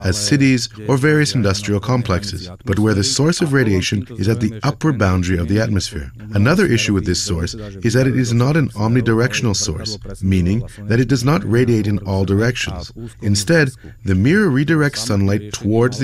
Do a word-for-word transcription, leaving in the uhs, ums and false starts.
as cities or various industrial complexes, but where the source of radiation is at the upper boundary of the atmosphere. Another issue with this source is that it is not an omnidirectional source, meaning that it does not radiate in all directions. Instead, the mirror redirects sunlight towards the